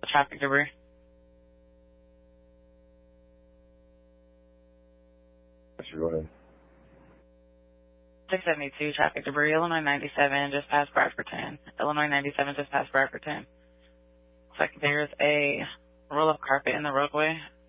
traffic debris. Go ahead. 672 traffic debris, Illinois 97, just past Bradford 10. Illinois 97, just past Bradford 10. Looks like there's a roll of carpet in the roadway